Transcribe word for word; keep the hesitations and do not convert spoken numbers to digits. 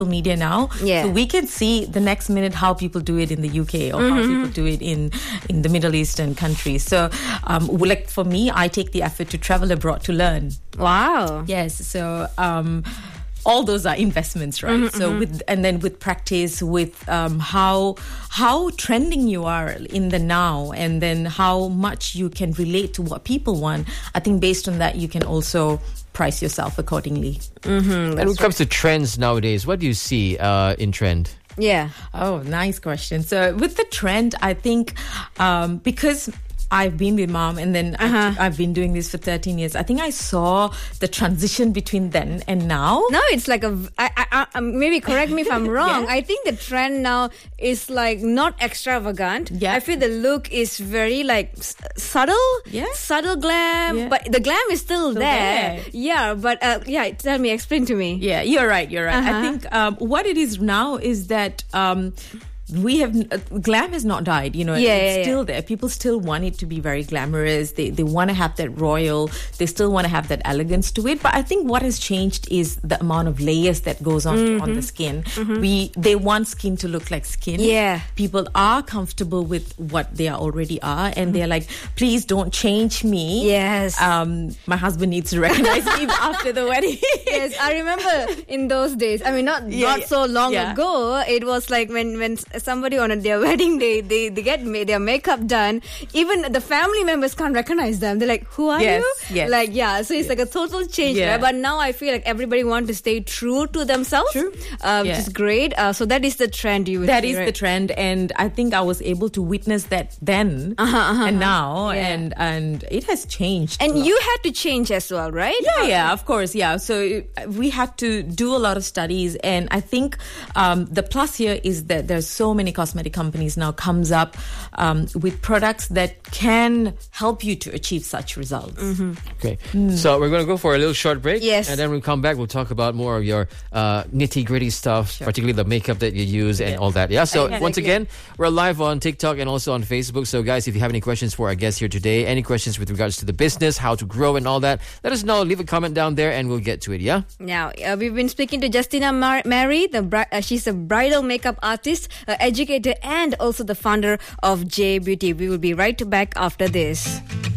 media now, yeah. so we can see the next minute how people do it in the U K or mm-hmm. how people do it in in the Middle Eastern countries. So um, like for me, I take the effort to travel abroad to learn. Wow. Yes. So um all those are investments, right? Mm-hmm, so mm-hmm. with and then with practice, with um, how how trending you are in the now, and then how much you can relate to what people want. I think based on that, you can also price yourself accordingly. Mm-hmm, and when it comes right. to trends nowadays, what do you see uh, in trend? Yeah. Oh, nice question. So with the trend, I think um, because I've been with mom and then uh-huh. I've been doing this for thirteen years. I think I saw the transition between then and now. No, it's like a, I, I, I, maybe correct me if I'm wrong. yeah. I think the trend now is like not extravagant. Yeah. I feel the look is very like s- subtle. Yeah. Subtle glam. Yeah. But the glam is still, still there. there. Yeah. But uh, yeah, tell me, explain to me. Yeah, you're right. You're right. Uh-huh. I think um, what it is now is that um, we have uh, glam has not died. You know, yeah, it's yeah, still yeah. there. People still want it to be very glamorous. They they want to have that royal. They still want to have that elegance to it. But I think what has changed is the amount of layers that goes on mm-hmm. on the skin. Mm-hmm. We they want skin to look like skin. Yeah, people are comfortable with what they are already are, and mm-hmm. they're like, please don't change me. Yes. Um, my husband needs to recognize me after the wedding. Yes, I remember in those days. I mean, not yeah, not so long yeah. ago. It was like when when somebody on their wedding day, they, they get ma- their makeup done. Even the family members can't recognize them. They're like, who are yes, you? Yes. Like, yeah, so it's yes. like a total change. Yeah. Right? But now I feel like everybody wants to stay true to themselves, True. Uh, yeah. which is great. Uh, so that is the trend you would That say, is right? the trend, and I think I was able to witness that then uh-huh, uh-huh, and now, yeah. and and it has changed. And you had to change as well, right? Yeah, yeah, of course, yeah. So we had to do a lot of studies, and I think um, the plus here is that there's so many cosmetic companies now comes up um, with products that can help you to achieve such results. Mm-hmm. Okay, mm. so we're going to go for a little short break. Yes. And then when we come back, we'll talk about more of your uh, nitty-gritty stuff, sure. particularly the makeup that you use and yeah. all that. Yeah, so exactly. once again, we're live on TikTok and also on Facebook. So guys, if you have any questions for our guests here today, any questions with regards to the business, how to grow and all that, let us know. Leave a comment down there and we'll get to it, yeah? Now, uh, we've been speaking to Justina Mar- Mary. The bri- uh, she's a bridal makeup artist, uh, educator, and also the founder of J Beauty. We will be right back after this.